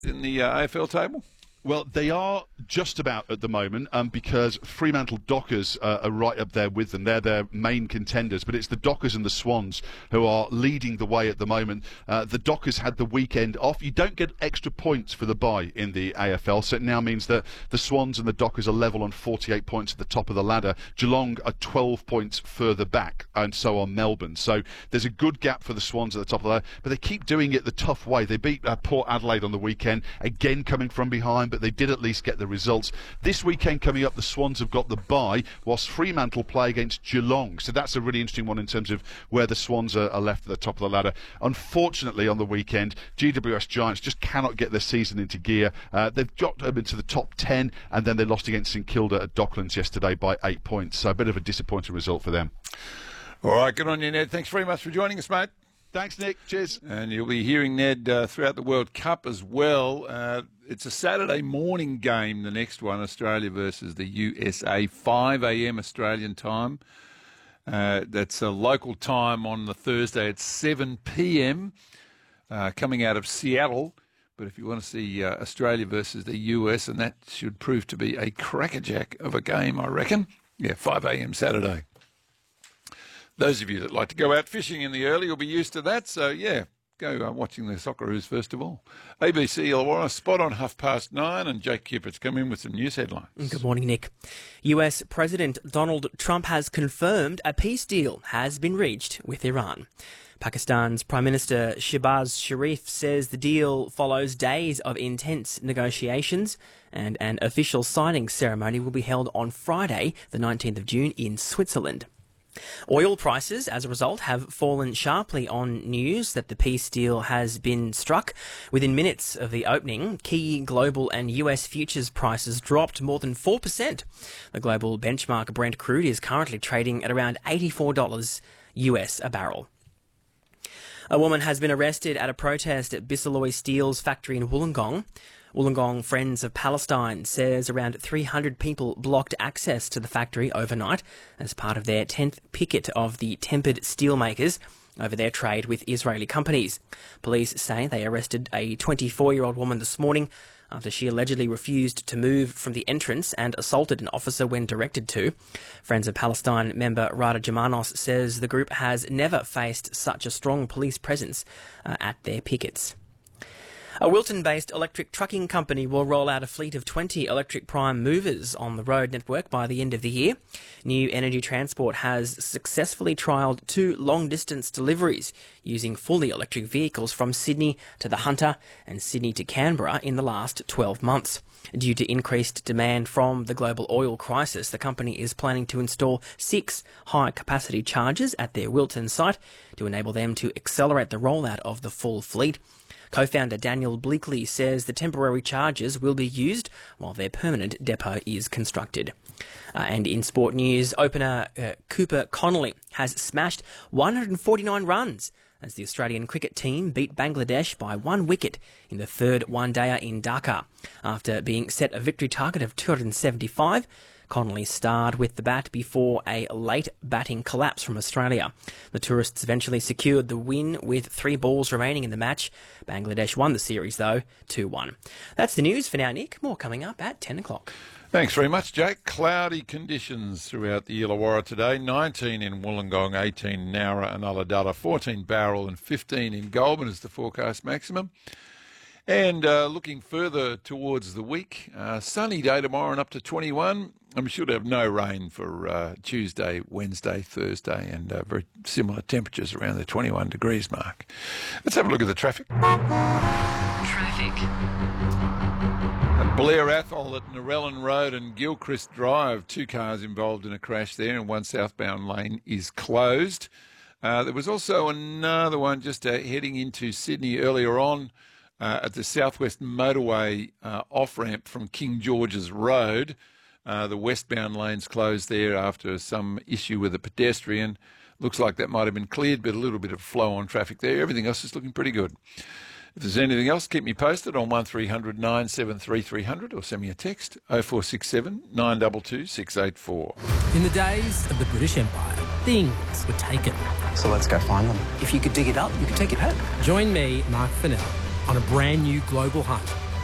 in the AFL table? Well, they are just about at the moment because Fremantle Dockers are right up there with them. They're their main contenders, but it's the Dockers and the Swans who are leading the way at the moment. The Dockers had the weekend off. You don't get extra points for the bye in the AFL, so it now means that the Swans and the Dockers are level on 48 points at the top of the ladder. Geelong are 12 points further back, and so are Melbourne. So there's a good gap for the Swans at the top of the ladder, but they keep doing it the tough way. They beat Port Adelaide on the weekend, again coming from behind, but they did at least get the results. This weekend coming up, the Swans have got the bye, whilst Fremantle play against Geelong. So that's a really interesting one in terms of where the Swans are left at the top of the ladder. Unfortunately, on the weekend, GWS Giants just cannot get their season into gear. They've got them into the top 10, and then they lost against St Kilda at Docklands yesterday by 8 points. So a bit of a disappointing result for them. All right, good on you, Ned. Thanks very much for joining us, mate. Thanks, Nick. Cheers. And you'll be hearing Ned throughout the World Cup as well. It's a Saturday morning game, the next one, Australia versus the USA, 5 a.m. Australian time. That's a local time on the Thursday at 7 p.m. Coming out of Seattle. But if you want to see Australia versus the US, and that should prove to be a crackerjack of a game, I reckon. Yeah, 5 a.m. Saturday. Those of you that like to go out fishing in the early will be used to that. So, yeah, go watching the Socceroos first of all. ABC Illawarra, spot on 9:30, and Jake Cupid's come in with some news headlines. Good morning, Nick. US President Donald Trump has confirmed a peace deal has been reached with Iran. Pakistan's Prime Minister Shehbaz Sharif says the deal follows days of intense negotiations, and an official signing ceremony will be held on Friday, the 19th of June, in Switzerland. Oil prices, as a result, have fallen sharply on news that the peace deal has been struck. Within minutes of the opening, key global and US futures prices dropped more than 4%. The global benchmark Brent crude is currently trading at around $84 US a barrel. A woman has been arrested at a protest at Bisalloy Steel's factory in Wollongong. Wollongong Friends of Palestine says around 300 people blocked access to the factory overnight as part of their 10th picket of the tempered steelmakers over their trade with Israeli companies. Police say they arrested a 24-year-old woman this morning after she allegedly refused to move from the entrance and assaulted an officer when directed to. Friends of Palestine member Rada Jamanos says the group has never faced such a strong police presence at their pickets. A Wilton-based electric trucking company will roll out a fleet of 20 electric prime movers on the road network by the end of the year. New Energy Transport has successfully trialled 2 long-distance deliveries using fully electric vehicles from Sydney to the Hunter and Sydney to Canberra in the last 12 months. Due to increased demand from the global oil crisis, the company is planning to install 6 high-capacity chargers at their Wilton site to enable them to accelerate the rollout of the full fleet. Co-founder Daniel Bleakley says the temporary chargers will be used while their permanent depot is constructed. And in sport news, opener Cooper Connolly has smashed 149 runs as the Australian cricket team beat Bangladesh by 1 wicket in the third one-dayer in Dhaka. After being set a victory target of 275, Connolly starred with the bat before a late batting collapse from Australia. The tourists eventually secured the win with 3 balls remaining in the match. Bangladesh won the series, though, 2-1. That's the news for now, Nick. More coming up at 10 o'clock. Thanks very much, Jake. Cloudy conditions throughout the Illawarra today. 19 in Wollongong, 18 in Nowra and Ulladulla, 14 Bowral and 15 in Goulburn is the forecast maximum. And looking further towards the week, sunny day tomorrow and up to 21. We should have no rain for Tuesday, Wednesday, Thursday, and very similar temperatures around the 21 degrees mark. Let's have a look at the traffic. At Blair Athol at Narellan Road and Gilchrist Drive, 2 cars involved in a crash there, and 1 southbound lane is closed. There was also another one just heading into Sydney earlier on at the Southwest Motorway off-ramp from King George's Road. The westbound lane's closed there after some issue with a pedestrian. Looks like that might have been cleared, but a little bit of flow on traffic there. Everything else is looking pretty good. If there's anything else, keep me posted on 1300 973 300 or send me a text 0467 922 684. In the days of the British Empire, things were taken. So let's go find them. If you could dig it up, you could take it home. Join me, Mark Fennell, on a brand new global hunt